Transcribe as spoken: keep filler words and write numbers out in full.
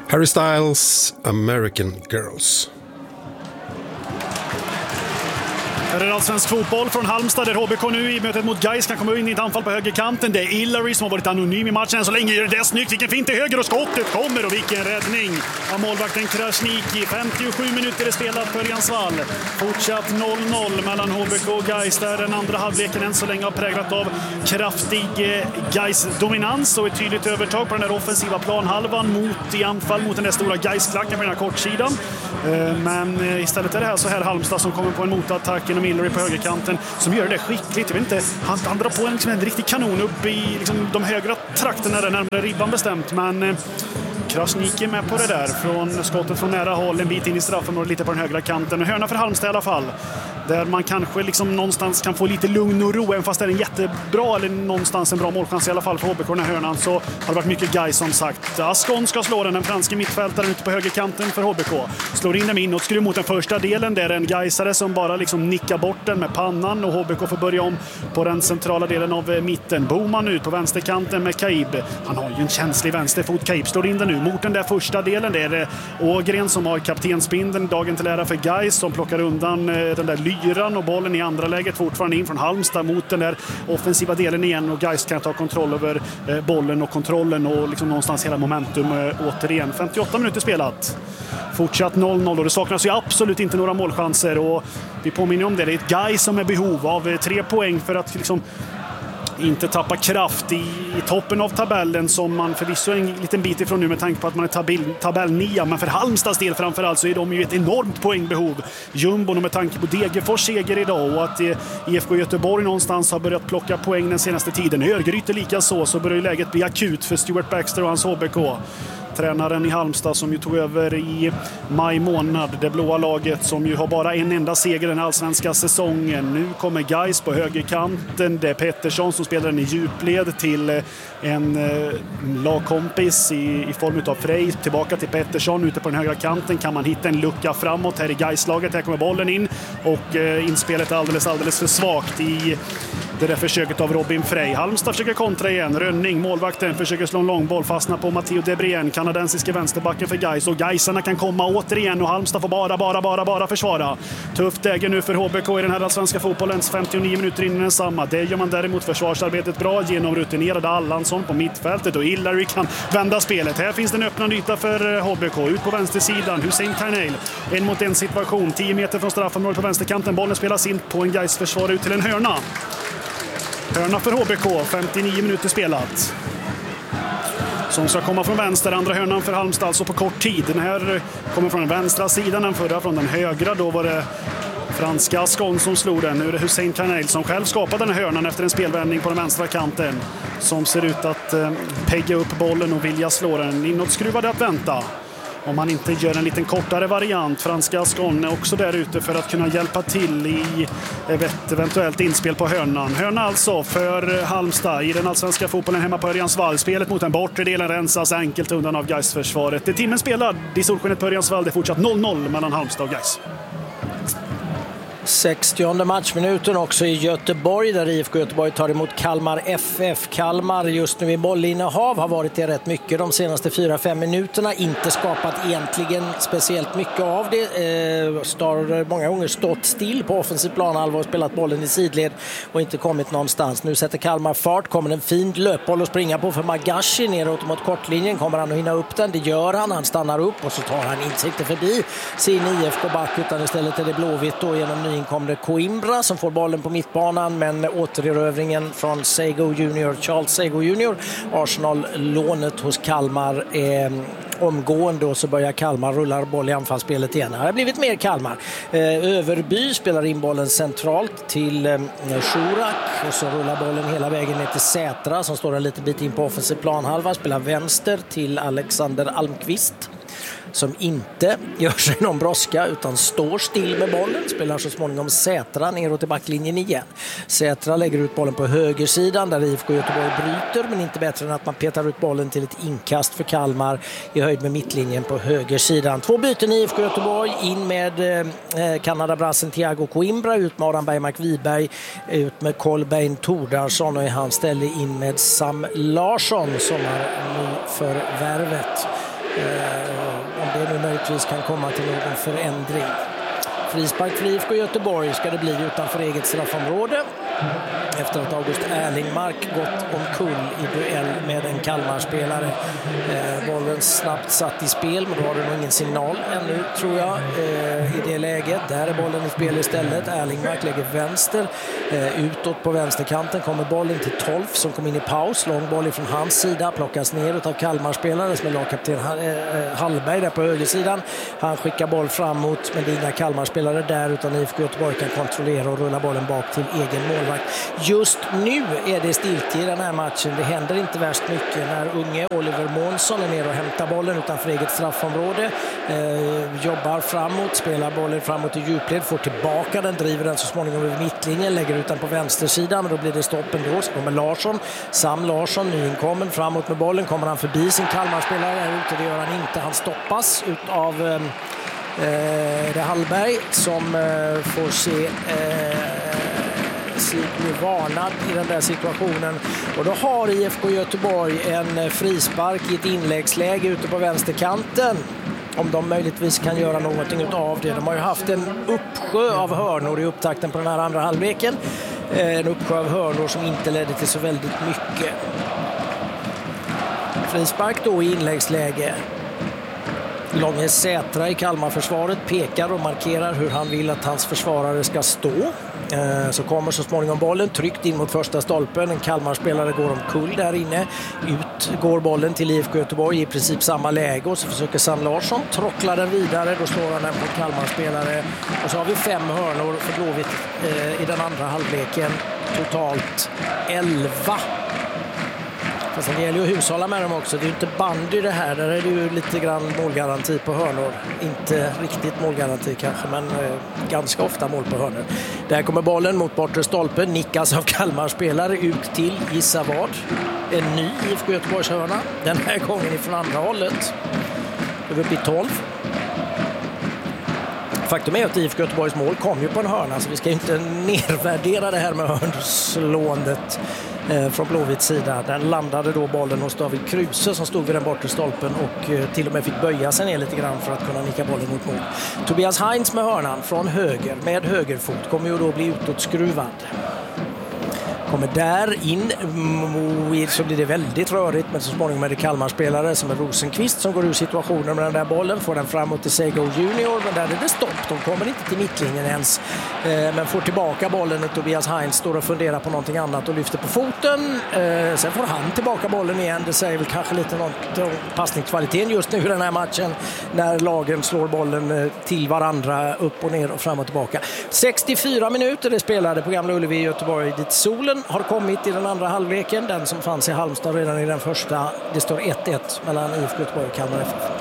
Harry Styles, American Girls. Här är allsvensk fotboll från Halmstad där H B K nu i mötet mot Gais kan komma in i ett anfall på högerkanten. Det är Hillary som har varit anonym i matchen så länge. Gör det snyggt, vilken fint till höger och skottet kommer och vilken räddning av målvakten Krasniqi. femtiosju minuter är spelat för Örjansvall. Fortsatt noll noll mellan H B K och Gais där den andra halvleken än så länge har präglat av kraftig Gais dominans och ett tydligt övertag på den där offensiva planhalvan mot i anfall mot den där stora Gais-klacken på den här kortsidan. Men istället är det här så här Halmstad som kommer på en motattack genom Hillary på högerkanten som gör det skickligt. Jag vet inte, han, han drar på en, liksom en riktig kanon upp i liksom, de högra trakterna där närmare ribban bestämt. Men Krasniqi är med på det där. Från skottet från nära håll, en bit in i straffområdet, lite på den högra kanten. Hörna för Halmstad i alla fall. Där man kanske liksom någonstans kan få lite lugn och ro. Även fast det är en jättebra eller någonstans en bra målchans i alla fall för H B K den här hörnan så har det varit mycket Gais som sagt. Ascon ska slå den, den franska mittfältaren ute på högerkanten för H B K. Slår in den inåt, skruvar mot den första delen. Det är en Gaisare som bara liksom nickar bort den med pannan och H B K får börja om på den centrala delen av mitten. Boman ut på vänsterkanten med Kaib. Han har ju en känslig vänsterfot. Kaib slår in den nu mot den där första delen. Det är Ågren som har kaptensbindeln dagen till ära för Gais som plockar undan den där lyran och bollen i andra läget fortfarande in från Halmstad mot den där offensiva delen igen och Gais kan ta kontroll över bollen och kontrollen och liksom någonstans hela momentum återigen. femtioåtta minuter spelat. Fortsatt noll noll och det saknas ju absolut inte några målchanser och vi påminner om det. Det är ett Gais som är behov av tre poäng för att liksom inte tappa kraft i, i toppen av tabellen som man förvisso är en liten bit ifrån nu med tanke på att man är tabell, tabellnia. Men för Halmstads del framförallt så är de ju ett enormt poängbehov. Jumbon och med tanke på Degerfors seger idag och att I F K Göteborg någonstans har börjat plocka poäng den senaste tiden. Örgryte lika så, så börjar ju läget bli akut för Stuart Baxter och hans H B K. Tränaren i Halmstad som ju tog över i maj månad. Det blåa laget som ju har bara en enda seger den allsvenska säsongen. Nu kommer Gais på högerkanten. Det är Pettersson som spelar den i djupled till en eh, lagkompis i, i form av Frej. Tillbaka till Pettersson ute på den högra kanten. Kan man hitta en lucka framåt här i Gais-laget. Här kommer bollen in och eh, inspelet är alldeles, alldeles för svagt i det där försöket av Robin Frey. Halmstad försöker kontra igen. Rönning, målvakten, försöker slå en långboll. Fastnar på Matteo Debrien, kanadensiska vänsterbacken för Gais. Och Gaisarna kan komma återigen och Halmstad får bara, bara, bara, bara försvara. Tufft läge nu för H B K i den här svenska fotbollens femtionio minuter in i den samma. Det gör man däremot försvarsarbetet bra genom rutinerade Allansson på mittfältet och Hillary kan vända spelet. Här finns det en öppna yta för H B K. Ut på vänstersidan, Hussein Karneil. En mot en situation, tio meter från straffområdet på vänsterkanten. Bollen spelas in på en Gais försvar ut till en hörna. Hörna för H B K, femtionio minuter spelat. Som ska komma från vänster, andra hörnan för Halmstad alltså på kort tid. Den här kommer från den vänstra sidan, den förra från den högra. Då var det franska Ascon som slog den. Nu är det Hussein Karneil som själv skapade den här hörnan efter en spelvändning på den vänstra kanten. Som ser ut att eh, pegga upp bollen och vilja slå den. Inåt skruvade att vänta. Om man inte gör en liten kortare variant. Franska Ascon är också där ute för att kunna hjälpa till i ett eventuellt inspel på hörnan. Hörna alltså för Halmstad i den allsvenska fotbollen hemma på Örjansvall. Spelet mot den bortre delen rensas enkelt undan av Gais-försvaret. Det timmen spelar i solskenet på Örjansvall. Det är fortsatt noll noll mellan Halmstad och Gais. sextionde matchminuten också i Göteborg där I F K Göteborg tar emot Kalmar F F. Kalmar just nu i bollinnehav har varit det rätt mycket de senaste fyra fem minuterna. Inte skapat egentligen speciellt mycket av det. Eh, Star många gånger stått still på offensiv planhalva och spelat bollen i sidled och inte kommit någonstans. Nu sätter Kalmar fart, kommer en fin löpboll att springa på för Magashi neråt mot kortlinjen. Kommer han att hinna upp den? Det gör han. Han stannar upp och så tar han insikter förbi sin I F K-back utan istället är det Blåvitt då genom ny kom det Coimbra som får bollen på mittbanan men återerövringen från Sego Junior, Charles Sego Junior. Arsenal-lånet hos Kalmar är omgående och så börjar Kalmar rulla boll i anfallsspelet igen. Det har blivit mer Kalmar. Överby spelar in bollen centralt till Schurak och så rullar bollen hela vägen ner till Sätra som står en liten bit in på offensiv planhalva. Spelar vänster till Alexander Almqvist som inte gör sig någon brådska utan står still med bollen. Spelar så småningom Sätra neråt i backlinjen igen. Sätra lägger ut bollen på högersidan där I F K Göteborg bryter men inte bättre än att man petar ut bollen till ett inkast för Kalmar i höjd med mittlinjen på högersidan. Två byten i I F K Göteborg, in med eh, Kanadabrassen Thiago Coimbra, ut med Adam Bergmark Wiberg, ut med Kolbeinn Tordarsson och i hans ställe in med Sam Larsson som är ny för värvet. Om det nu möjligtvis kan komma till någon förändring. Frispark för I F K Göteborg ska det bli utanför eget straffområde. Efter att August Erlingmark gått omkull i duell med en Kalmar-spelare. Eh, bollen snabbt satt i spel, men då har det nog ingen signal ännu, tror jag, eh, i det läget. Där är bollen i spel istället. Erlingmark lägger vänster. Eh, utåt på vänsterkanten kommer bollen till Tolf som kom in i paus. Lång boll ifrån hans sida, plockas ner av Kalmar-spelare som är lagkapten eh, Hallberg där på högersidan. Han skickar boll framåt, men det är inga Kalmar-spelare där, utan I F K Göteborg kan kontrollera och rulla bollen bak till egen målvakt. Just nu är det stiltje i den här matchen. Det händer inte värst mycket när unge Oliver Månsson är ner och hämtar bollen utanför eget straffområde. Eh, jobbar framåt, spelar bollen framåt i djupled, får tillbaka den, driver den så småningom över mittlinjen, lägger ut den på vänstersidan, men då blir det stopp ändå. Så kommer Larsson, Sam Larsson, nyinkommen framåt med bollen. Kommer han förbi sin Kalmar-spelare här ute? Det gör han inte. Han stoppas av eh, det Hallberg som eh, får se eh, blir varnad i den där situationen, och då har I F K Göteborg en frispark i ett inläggsläge ute på vänsterkanten, om de möjligtvis kan göra någonting av det. De har ju haft en uppsjö av hörnor i upptakten på den här andra halvleken, en uppsjö av hörnor som inte ledde till så väldigt mycket. Frispark då i inläggsläge. Långe Sätra i Kalmarförsvaret pekar och markerar hur han vill att hans försvarare ska stå. Så kommer så småningom bollen tryckt in mot första stolpen. En Kalmarspelare går omkull där inne. Ut går bollen till I F K Göteborg i princip samma läge, och så försöker Sam Larsson trockla den vidare. Då slår han den på Kalmarspelare. Och så har vi fem hörnor för Blåvitt eh, i den andra halvleken. Totalt elva. Fast det gäller ju att hushålla med dem också. Det är ju inte bandy det här. Där är det ju lite grann målgaranti på hörnor. Inte riktigt målgaranti kanske, men eh, ganska ofta mål på hörnor. Där kommer bollen mot bortre stolpen. Nickas av Kalmar-spelare ut till, gissa vad, en ny I F K Göteborgs hörna. Den här gången ifrån andra hållet. Då är vi uppe i tolv. Faktum är att I F K Göteborgs mål kom ju på en hörna, så vi ska inte nervärdera det här med hörnslåendet eh, från Blåvitts sida. Den landade då bollen hos David Kruse som stod vid den bortre stolpen och eh, till och med fick böja sig ner lite grann för att kunna nicka bollen mot mål. Tobias Heinz med hörnan från höger med högerfot kommer ju då bli utåt skruvad. Kommer där in, så blir det väldigt rörigt, men så småningom är det Kalmar-spelare som är Rosenqvist som går ur situationen med den där bollen, får den framåt till Sego Junior, men där är det stopp, de kommer inte till mittlinjen ens, men får tillbaka bollen och Tobias Heinz står och funderar på någonting annat och lyfter på foten, sen får han tillbaka bollen igen. Det säger väl kanske lite något om passningskvaliteten just nu i den här matchen, när lagen slår bollen till varandra upp och ner och fram och tillbaka. sextiofyra minuter det spelade på Gamla Ullevi i Göteborg, dit solen har kommit i den andra halvleken, den som fanns i Halmstad redan i den första. Det står ett ett mellan I F K Göteborg och Kalmar F F.